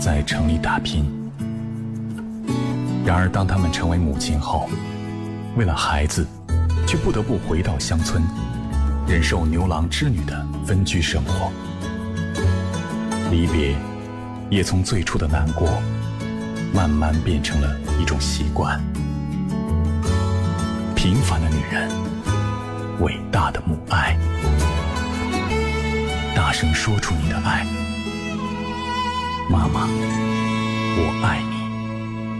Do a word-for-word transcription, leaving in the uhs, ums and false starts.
在城里打拼。然而当他们成为母亲后，为了孩子却不得不回到乡村，忍受牛郎织女的分居生活。离别也从最初的难过慢慢变成了一种习惯。平凡的女人，伟大的母爱。大声说出你的爱，妈妈，我爱你。